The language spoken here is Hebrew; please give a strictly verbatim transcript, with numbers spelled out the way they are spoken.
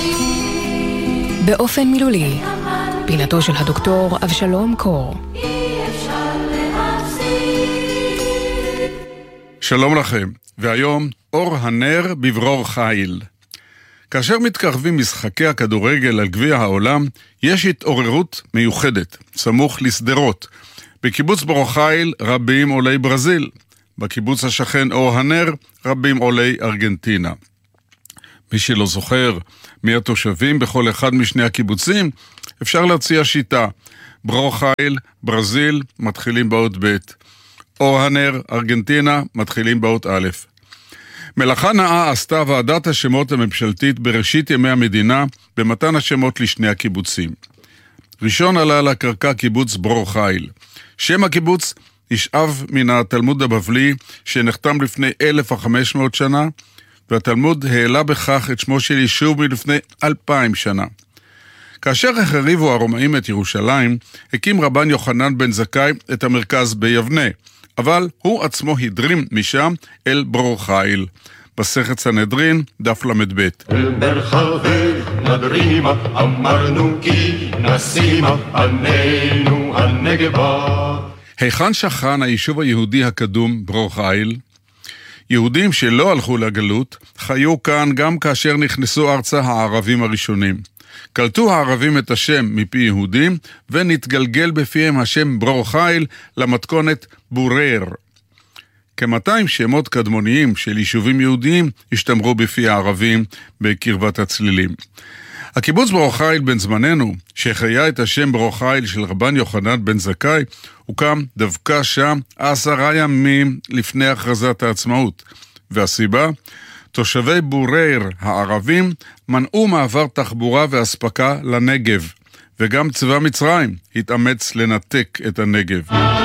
באופן מילולי, פינתו של הדוקטור אבשלום קור. שלום לכם, והיום אור הנר בברור חיל. כאשר מתקרבים משחקי הכדורגל על גביע העולם, יש התעוררות מיוחדת, סמוך לסדרות. בקיבוץ ברור חיל רבים עולי ברזיל, בקיבוץ השכן אור הנר רבים עולי ארגנטינה. מי שלא זוכר מי התושבים בכל אחד משני הקיבוצים, אפשר להציע שיטה. ברור חיל, ברזיל, מתחילים באות ב'. אור הנר, ארגנטינה, מתחילים באות א'. מלאכה נאה עשתה ועדת השמות הממשלתית בראשית ימי המדינה במתן השמות לשני הקיבוצים. ראשון עלה על הקרקע קיבוץ ברור חיל. שם הקיבוץ נשאב מן התלמוד הבבלי שנחתם לפני אלף וחמש מאות שנה, והתלמוד העלה בכך את שמו של יישוב מלפני אלפיים שנה. כאשר החריבו הרומאים את ירושלים, הקים רבן יוחנן בן זכאי את המרכז ביבנה, אבל הוא עצמו הדרים משם אל ברור חיל. בסכת סנהדרין, דף למד ב'. ברחבי נדרימה אמרנו כי נשימה עננו הנגבה. היכן שכן היישוב היהודי הקדום ברור חיל? יהודים שלא הלכו לגלות חיו כאן גם כאשר נכנסו ארצה הערבים הראשונים. קלטו הערבים את השם מפי יהודים ונתגלגל בפיהם השם ברור חיל למתכונת בורר. כ-מאתיים שמות קדמוניים של יישובים יהודיים השתמרו בפי הערבים בקרבת הצלילים. הקיבוץ ברור חיל בן זמננו, שחיה את השם ברור חיל של רבן יוחנן בן זכאי, הוקם דווקא שם עשרה ימים לפני הכרזת העצמאות. והסיבה? תושבי בורר הערבים מנעו מעבר תחבורה והספקה לנגב, וגם צבא מצרים התאמץ לנתק את הנגב.